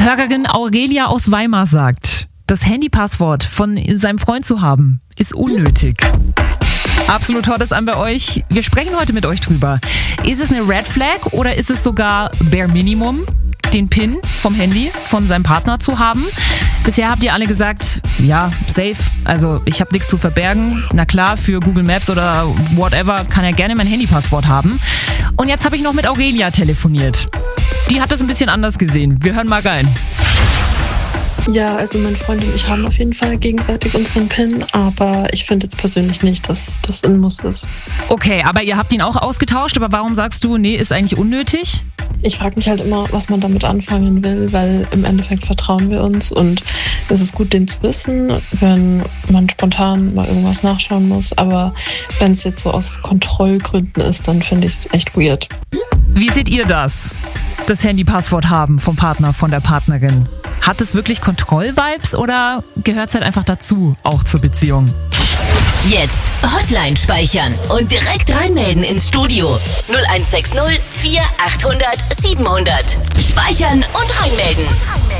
Hörerin Aurelia aus Weimar sagt, das Handypasswort von seinem Freund zu haben, ist unnötig. Absolut hört es an bei euch. Wir sprechen heute mit euch drüber. Ist es eine Red Flag oder ist es sogar Bare Minimum, den PIN vom Handy von seinem Partner zu haben? Bisher habt ihr alle gesagt, ja, safe. Also ich habe nichts zu verbergen. Na klar, für Google Maps oder whatever kann er gerne mein Handypasswort haben. Und jetzt habe ich noch mit Aurelia telefoniert. Die hat das ein bisschen anders gesehen. Wir hören mal rein. Ja, also mein Freund und ich haben auf jeden Fall gegenseitig unseren PIN, aber ich finde jetzt persönlich nicht, dass das ein Muss ist. Okay, aber ihr habt ihn auch ausgetauscht, aber warum sagst du, nee, ist eigentlich unnötig? Ich frage mich halt immer, was man damit anfangen will, weil im Endeffekt vertrauen wir uns und es ist gut, den zu wissen, wenn man spontan mal irgendwas nachschauen muss, aber wenn es jetzt so aus Kontrollgründen ist, dann finde ich es echt weird. Wie seht ihr das? Das Handypasswort haben vom Partner, von der Partnerin. Hat es wirklich Kontrollvibes oder gehört es halt einfach dazu, auch zur Beziehung? Jetzt Hotline speichern und direkt reinmelden ins Studio. 0160 4800 700. Speichern und reinmelden.